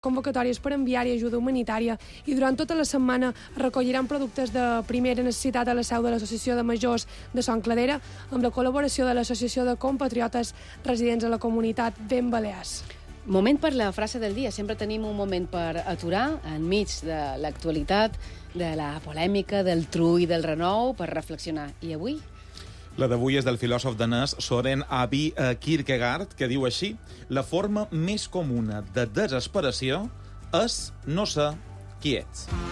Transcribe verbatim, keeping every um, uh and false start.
convocatòries per enviar-hi ajuda humanitària i durant tota la setmana recolliran productes de primera necessitat a la seu de l'Associació de Majors de Son Cladera amb la col·laboració de l'Associació de Compatriotes Residents a la Comunitat Ben Balears. Moment per la frase del dia. Sempre tenim un moment per aturar enmig de l'actualitat, de la polèmica, del trull, del renou, per reflexionar. I avui? La d'avui és del filòsof danès Søren Avi Kierkegaard, que diu així: la forma més comuna de desesperació és no ser qui ets.